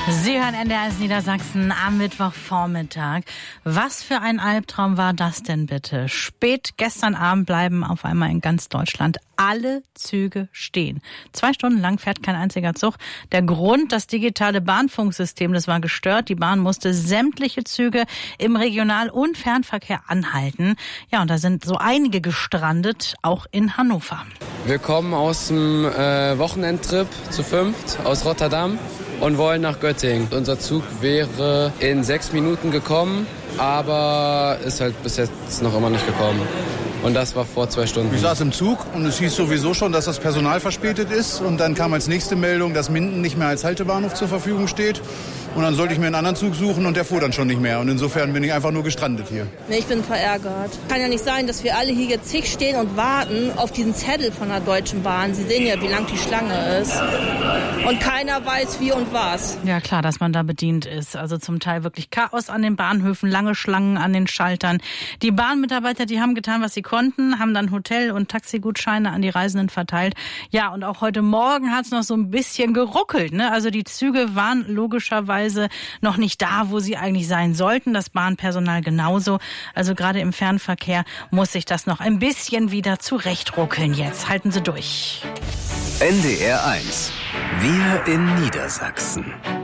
Sie hören NDR Niedersachsen am Mittwochvormittag. Was für ein Albtraum war das denn bitte? Spät gestern Abend bleiben auf einmal in ganz Deutschland alle Züge stehen. 2 Stunden lang fährt kein einziger Zug. Der Grund, das digitale Bahnfunksystem, das war gestört. Die Bahn musste sämtliche Züge im Regional- und Fernverkehr anhalten. Ja, und da sind so einige gestrandet, auch in Hannover. Wir kommen aus dem Wochenendtrip zu 5 aus Rotterdam und wollen nach Göttingen. Unser Zug wäre in 6 Minuten gekommen, aber ist halt bis jetzt noch immer nicht gekommen. Und das war vor 2 Stunden. Ich saß im Zug und es hieß sowieso schon, dass das Personal verspätet ist. Und dann kam als nächste Meldung, dass Minden nicht mehr als Haltebahnhof zur Verfügung steht. Und dann sollte ich mir einen anderen Zug suchen und der fuhr dann schon nicht mehr. Und insofern bin ich einfach nur gestrandet hier. Nee, ich bin verärgert. Kann ja nicht sein, dass wir alle hier jetzt zig stehen und warten auf diesen Zettel von der Deutschen Bahn. Sie sehen ja, wie lang die Schlange ist. Und keiner weiß, wie und was. Ja, klar, dass man da bedient ist. Also zum Teil wirklich Chaos an den Bahnhöfen, lange Schlangen an den Schaltern. Die Bahnmitarbeiter, die haben getan, was sie konnten, haben dann Hotel- und Taxigutscheine an die Reisenden verteilt. Ja, und auch heute Morgen hat es noch so ein bisschen geruckelt, ne? Also die Züge waren logischerweise noch nicht da, wo sie eigentlich sein sollten. Das Bahnpersonal genauso. Also gerade im Fernverkehr muss sich das noch ein bisschen wieder zurechtruckeln jetzt. Halten Sie durch. NDR 1. Wir in Niedersachsen.